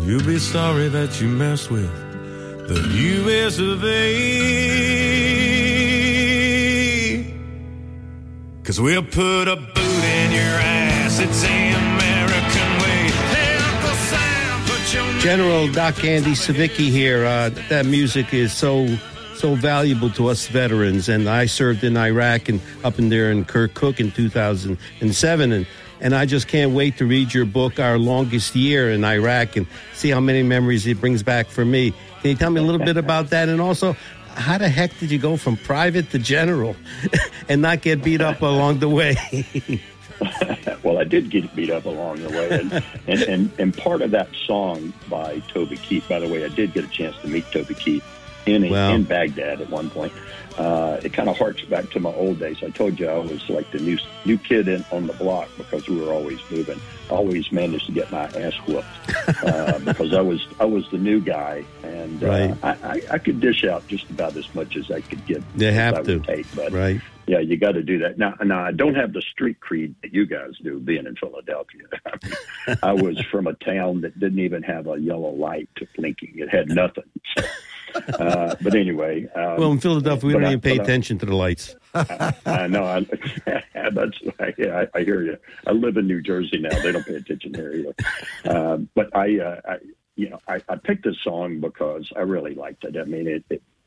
You'll be sorry that you messed with the U.S. of A. 'Cause we'll put a boot in your ass. It's the American way. Hey, Uncle Sam, put your General Doc Andy Savicki here. That music is so valuable to us veterans. And I served in Iraq and up in there in Kirkuk in 2007. And I just can't wait to read your book, Our Longest Year in Iraq, and see how many memories it brings back for me. Can you tell me a little bit about that? And also, how the heck did you go from private to general and not get beat up along the way? Well, I did get beat up along the way. And part of that song by Toby Keith, by the way, I did get a chance to meet Toby Keith in Baghdad at one point. It kind of harks back to my old days. I told you I was like the new kid on the block because we were always moving. I always managed to get my ass whooped because I was the new guy, and I could dish out just about as much as I could get. You have to, take, but right? Yeah, you got to do that. Now, I don't have the street creed that you guys do, being in Philadelphia. I was from a town that didn't even have a yellow light blinking. It had nothing. So. But anyway, well, in Philadelphia, we don't even pay attention to the lights. I know. I hear you. I live in New Jersey now. They don't pay attention there either. But I picked this song because I really liked it. I mean,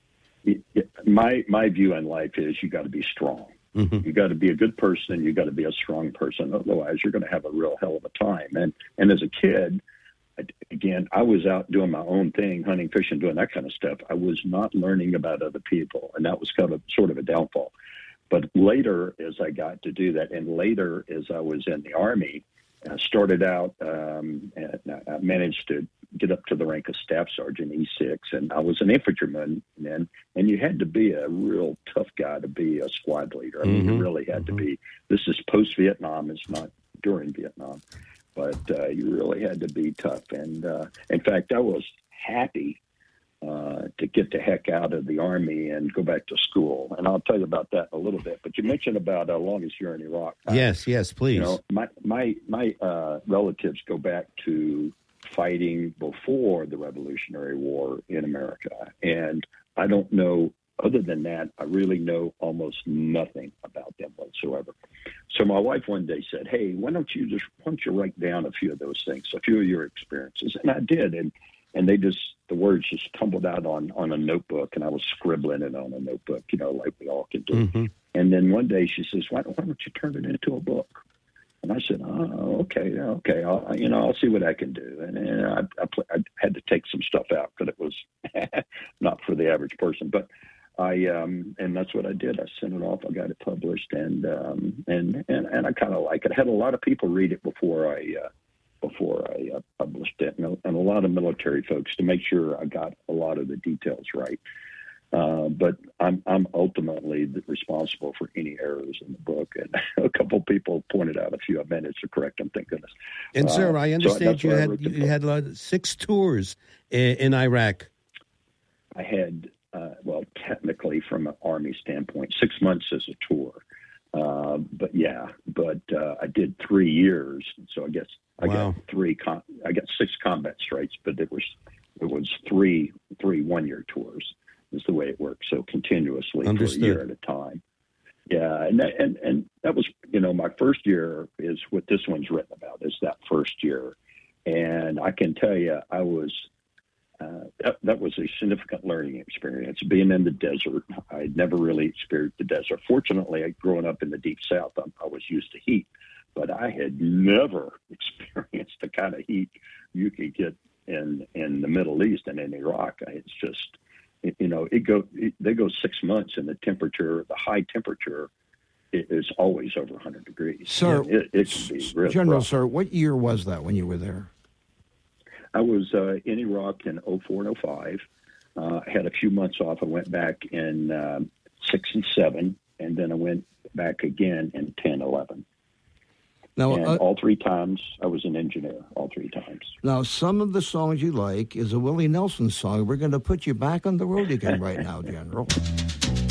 my view in life is you got to be strong. Mm-hmm. You got to be a good person. You got to be a strong person. Otherwise, you're going to have a real hell of a time. And as a kid, again, I was out doing my own thing, hunting, fishing, doing that kind of stuff. I was not learning about other people, and that was sort of a downfall. But later, as I got to do that, and later as I was in the Army, I started out, and I managed to get up to the rank of Staff Sergeant E6, and I was an infantryman then, and you had to be a real tough guy to be a squad leader. I mean, you really had to be. This is post-Vietnam. It's not during Vietnam. But you really had to be tough. And, in fact, I was happy to get the heck out of the Army and go back to school. And I'll tell you about that in a little bit. But you mentioned about longest year in Iraq. Yes, please. You know, my relatives go back to fighting before the Revolutionary War in America. And I don't know. Other than that, I really know almost nothing about them whatsoever. So my wife one day said, "Hey, why don't you write down a few of those things, a few of your experiences?" And I did, and the words just tumbled out on a notebook, and I was scribbling it on a notebook, like we all can do. Mm-hmm. And then one day she says, "Why don't you turn it into a book?" And I said, "Oh, okay. I'll see what I can do." And I had to take some stuff out because it was not for the average person, but. And that's what I did. I sent it off. I got it published, and I kind of like it. I had a lot of people read it before I published it, and a lot of military folks to make sure I got a lot of the details right. But I'm ultimately responsible for any errors in the book, and a couple people pointed out a few. I managed to correct them. Thank goodness. And sir, I understand you had 6 tours in Iraq. I had. Well, technically, from an Army standpoint, 6 months as a tour. But I did 3 years, so I guess I got 6 combat strikes, but it was 3 1-year tours is the way it works. So continuously for a year at a time. Yeah, and that was my first year is what this one's written about is that first year, and I can tell you I was. That was a significant learning experience. Being in the desert, I'd never really experienced the desert. Fortunately, growing up in the Deep South, I was used to heat, but I had never experienced the kind of heat you could get in the Middle East and in Iraq. It's just, they go 6 months, and the high temperature, is always over 100 degrees. Sir, it can be really General, rough. sir, what year was that when you were there? I was in Iraq in 2004 and 2005. I had a few months off. I went back in 2006 and 2007, and then I went back again in 2010, 2011. Now, all 3 times, I was an engineer, all 3 times. Now, some of the songs you like is a Willie Nelson song. We're going to put you back on the road again right now, General.